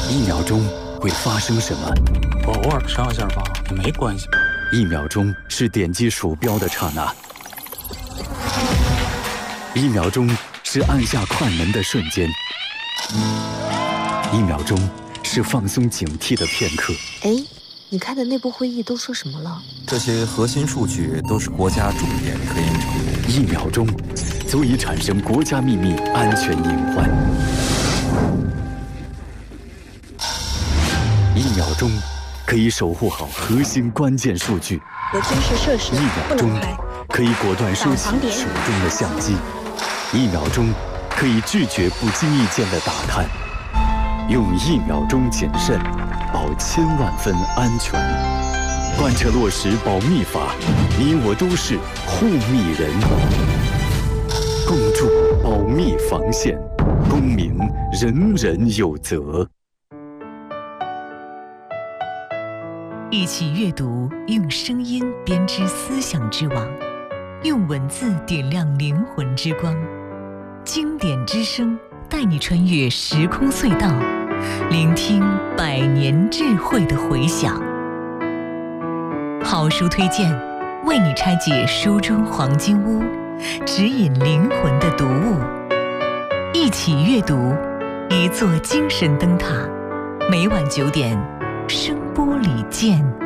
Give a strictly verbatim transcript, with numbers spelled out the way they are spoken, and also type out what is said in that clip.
一秒钟会发生什么？ 我偶尔上下吧，也没关系。 一秒钟是点击鼠标的刹那，一秒钟是按下快门的瞬间，一秒钟是放松警惕的片刻。 哎，你开的内部会议都说什么了？ 这些核心数据都是国家重点科研成果。 一秒钟足以产生国家秘密安全隐患。一秒钟可以守护好核心关键数据。 的军事设施一秒钟可以果断收起点手中的相机。一秒钟可以拒绝不经意间的打探。用一秒钟谨慎，保千万分安全。贯彻落实保密法，你我都是护密人。共筑保密防线，公民人人有责。 一起阅读，用声音编织思想之网，用文字点亮灵魂之光。经典之声带你穿越时空隧道，聆听百年智慧的回响。好书推荐，为你拆解书中黄金屋，指引灵魂的读物。一起阅读，一座精神灯塔。每晚九点，声波里见。